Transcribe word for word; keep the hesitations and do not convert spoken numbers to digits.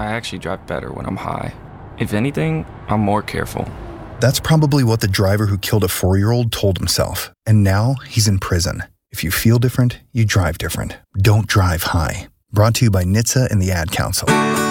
I actually drive better when I'm high. If anything, I'm more careful. That's probably what the driver who killed a four-year-old told himself, and now he's in prison. If you feel different, you drive different. Don't drive high. Brought to you by N H T S A and the Ad Council.